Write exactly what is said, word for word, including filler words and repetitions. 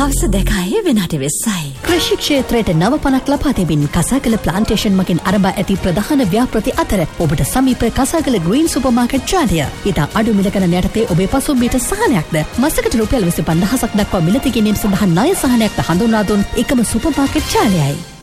හවස දෙකයි විනාඩි විස්සයි. කෘෂි ක්ෂේත්‍රයට නව පණක් ලබා දෙමින් කසාකල ප්ලාන්ටේෂන් මගින් ආරම්භ ඇති ප්‍රධාන ව්‍යාපෘති අතර ඔබට සමීප කසාකල ග්‍රීන් සුපර් මාකට් ජාලය. ඉතා අඩු මිල ගණන් යටතේ ඔබේ පසුම්බියට සහනයක්ද මසකට රුපියල් විසි පන්දාහක් දක්වා මිලදී ගැනීම සඳහා ණය සහනයක්ද හඳුන්වා දුන් එකම සුපර් මාකට් ජාලයයි.